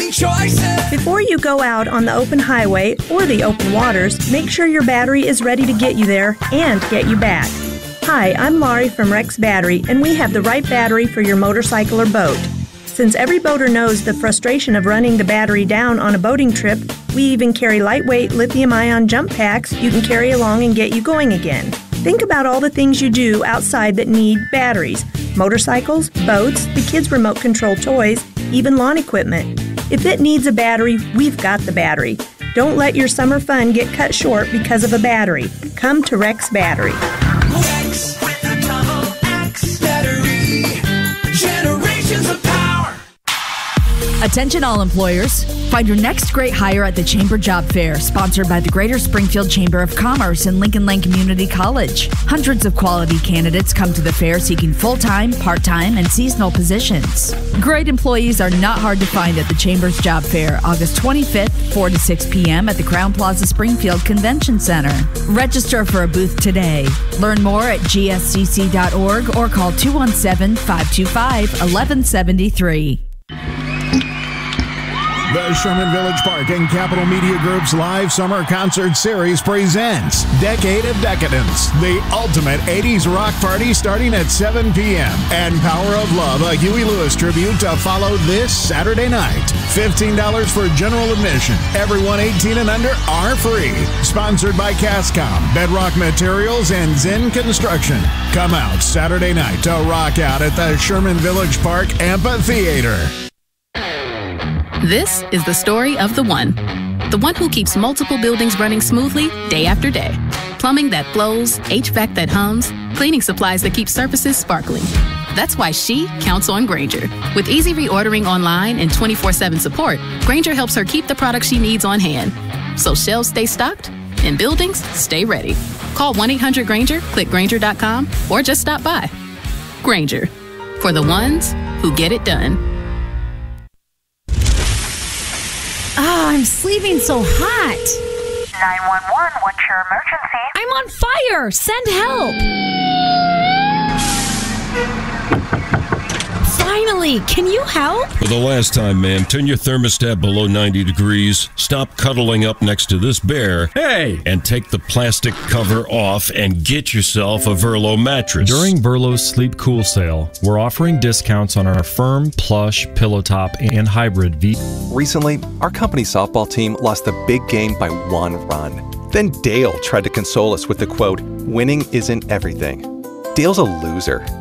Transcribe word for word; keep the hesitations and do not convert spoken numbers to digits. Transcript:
Many choices. Before you go out on the open highway or the open waters, make sure your battery is ready to get you there and get you back. Hi, I'm Laurie from Rex Battery, and we have the right battery for your motorcycle or boat. Since every boater knows the frustration of running the battery down on a boating trip, we even carry lightweight lithium-ion jump packs you can carry along and get you going again. Think about all the things you do outside that need batteries. Motorcycles, boats, the kids' remote control toys, even lawn equipment. If it needs a battery, we've got the battery. Don't let your summer fun get cut short because of a battery. Come to Rex Battery. Rex with a double X battery. Generations of power. Attention all employers. Find your next great hire at the Chamber Job Fair, sponsored by the Greater Springfield Chamber of Commerce and Lincoln Lane Community College. Hundreds of quality candidates come to the fair seeking full-time, part-time, and seasonal positions. Great employees are not hard to find at the Chamber's Job Fair, August twenty-fifth, four to six p.m. at the Crowne Plaza Springfield Convention Center. Register for a booth today. Learn more at g s c c dot org or call two one seven, five two five, one one seven three. The Sherman Village Park and Capital Media Group's live summer concert series presents Decade of Decadence, the ultimate eighties rock party starting at seven p.m. and Power of Love, a Huey Lewis tribute to follow this Saturday night. fifteen dollars for general admission. Everyone eighteen and under are free. Sponsored by Cascom, Bedrock Materials, and Zen Construction. Come out Saturday night to rock out at the Sherman Village Park Amphitheater. This is the story of the one. The one who keeps multiple buildings running smoothly day after day. Plumbing that flows, H V A C that hums, cleaning supplies that keep surfaces sparkling. That's why she counts on Grainger. With easy reordering online and twenty-four seven support, Grainger helps her keep the products she needs on hand. So shelves stay stocked and buildings stay ready. Call one eight hundred Grainger, click Grainger dot com, or just stop by. Grainger, for the ones who get it done. Oh, I'm sleeping so hot. nine one one, what's your emergency? I'm on fire. Send help. Finally, can you help? For the last time, ma'am, turn your thermostat below ninety degrees, stop cuddling up next to this bear, hey, and take the plastic cover off and get yourself a Verlo mattress. During Verlo's Sleep Cool sale, we're offering discounts on our Firm, Plush, Pillow Top, and Hybrid V. Recently, our company softball team lost the big game by one run. Then Dale tried to console us with the quote, "Winning isn't everything." Dale's a loser.